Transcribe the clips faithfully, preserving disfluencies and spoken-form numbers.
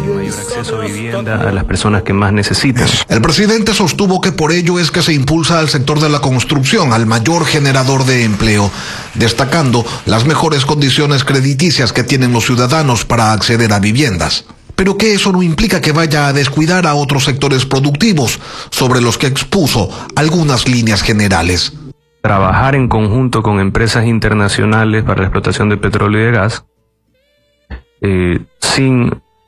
mayor acceso a vivienda a las personas que más necesitan. El presidente sostuvo que por ello es que se impulsa al sector de la construcción, al mayor generador de empleo, destacando las mejores condiciones crediticias que tienen los ciudadanos para acceder a viviendas. Pero que eso no implica que vaya a descuidar a otros sectores productivos, sobre los que expuso algunas líneas generales. Trabajar en conjunto con empresas internacionales para la explotación de petróleo y de gas, eh, sin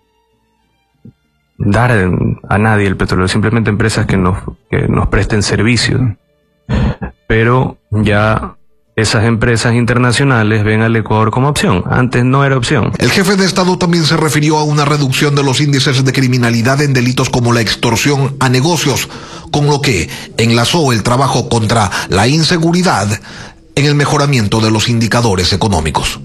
dar a nadie el petróleo, simplemente empresas que nos, que nos presten servicios. Pero ya esas empresas internacionales ven al Ecuador como opción. Antes no era opción. El jefe de Estado también se refirió a una reducción de los índices de criminalidad en delitos como la extorsión a negocios, con lo que enlazó el trabajo contra la inseguridad en el mejoramiento de los indicadores económicos.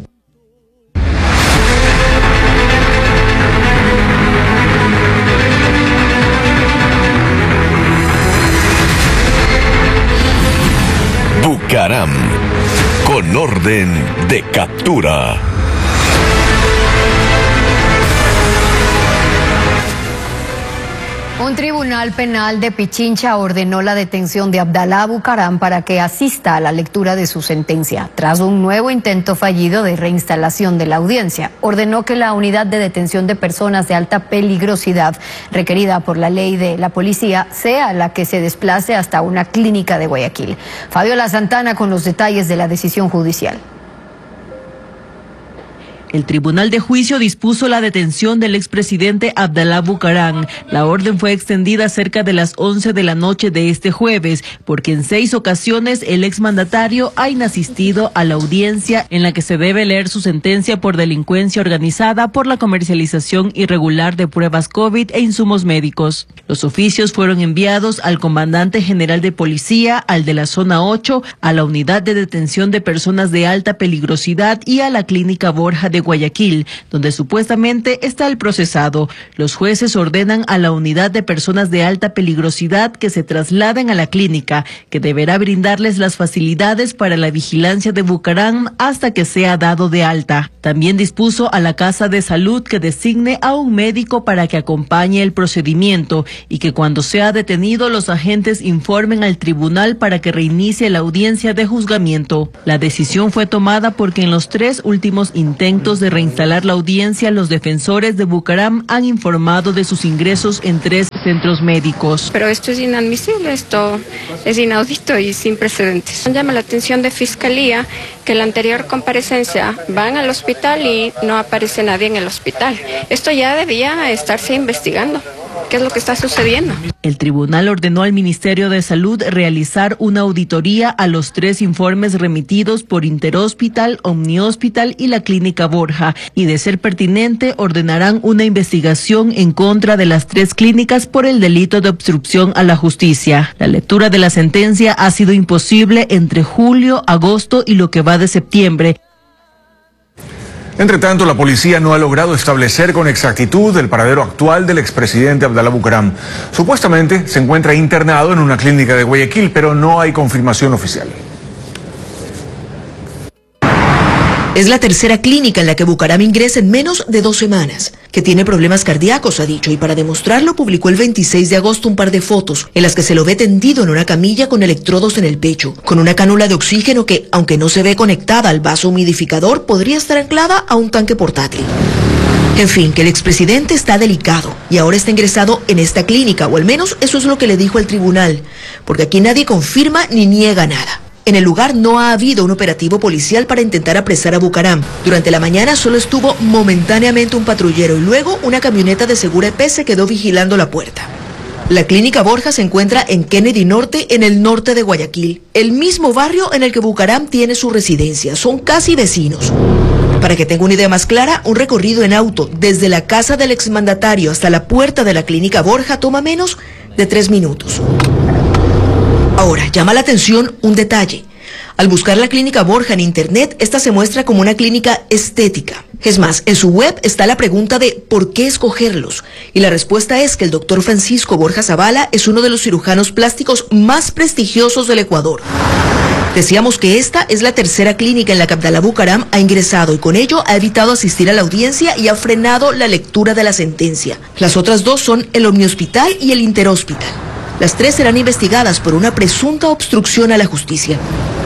Bucaram, con orden de captura. Un tribunal penal de Pichincha ordenó la detención de Abdalá Bucaram para que asista a la lectura de su sentencia. Tras un nuevo intento fallido de reinstalación de la audiencia, ordenó que la unidad de detención de personas de alta peligrosidad requerida por la ley de la policía sea la que se desplace hasta una clínica de Guayaquil. Fabiola Santana con los detalles de la decisión judicial. El Tribunal de Juicio dispuso la detención del expresidente Abdalá Bucaram. La orden fue extendida cerca de las once de la noche de este jueves, porque en seis ocasiones el exmandatario ha inasistido a la audiencia en la que se debe leer su sentencia por delincuencia organizada por la comercialización irregular de pruebas COVID e insumos médicos. Los oficios fueron enviados al comandante general de policía, al de la zona ocho, a la unidad de detención de personas de alta peligrosidad y a la clínica Borja de Guayaquil, donde supuestamente está el procesado. Los jueces ordenan a la unidad de personas de alta peligrosidad que se trasladen a la clínica, que deberá brindarles las facilidades para la vigilancia de Bucaram hasta que sea dado de alta. También dispuso a la Casa de Salud que designe a un médico para que acompañe el procedimiento y que cuando sea detenido los agentes informen al tribunal para que reinicie la audiencia de juzgamiento. La decisión fue tomada porque en los tres últimos intentos de reinstalar la audiencia, los defensores de Bucaram han informado de sus ingresos en tres centros médicos. Pero esto es inadmisible, esto es inaudito y sin precedentes. Llama la atención de Fiscalía que en la anterior comparecencia van al hospital y no aparece nadie en el hospital. Esto ya debía estarse investigando. ¿Qué es lo que está sucediendo? El tribunal ordenó al Ministerio de Salud realizar una auditoría a los tres informes remitidos por Interhospital, Omnihospital y la Clínica Borja, y de ser pertinente ordenarán una investigación en contra de las tres clínicas por el delito de obstrucción a la justicia. La lectura de la sentencia ha sido imposible entre julio, agosto y lo que va de septiembre. Entre tanto, la policía no ha logrado establecer con exactitud el paradero actual del expresidente Abdalá Bucaram. Supuestamente se encuentra internado en una clínica de Guayaquil, pero no hay confirmación oficial. Es la tercera clínica en la que Bucaram ingresa en menos de dos semanas. Que tiene problemas cardíacos, ha dicho, y para demostrarlo publicó el veintiséis de agosto un par de fotos en las que se lo ve tendido en una camilla con electrodos en el pecho, con una cánula de oxígeno que, aunque no se ve conectada al vaso humidificador, podría estar anclada a un tanque portátil. En fin, que el expresidente está delicado y ahora está ingresado en esta clínica, o al menos eso es lo que le dijo el tribunal, porque aquí nadie confirma ni niega nada. En el lugar no ha habido un operativo policial para intentar apresar a Bucaram. Durante la mañana solo estuvo momentáneamente un patrullero y luego una camioneta de Segura E P se quedó vigilando la puerta. La clínica Borja se encuentra en Kennedy Norte, en el norte de Guayaquil, el mismo barrio en el que Bucaram tiene su residencia. Son casi vecinos. Para que tenga una idea más clara, un recorrido en auto desde la casa del exmandatario hasta la puerta de la clínica Borja toma menos de tres minutos. Ahora, llama la atención un detalle. Al buscar la clínica Borja en internet, esta se muestra como una clínica estética. Es más, en su web está la pregunta de ¿por qué escogerlos? Y la respuesta es que el doctor Francisco Borja Zavala es uno de los cirujanos plásticos más prestigiosos del Ecuador. Decíamos que esta es la tercera clínica en la que Abdalá Bucaram ha ingresado y con ello ha evitado asistir a la audiencia y ha frenado la lectura de la sentencia. Las otras dos son el Omnihospital y el Interhospital. Las tres serán investigadas por una presunta obstrucción a la justicia.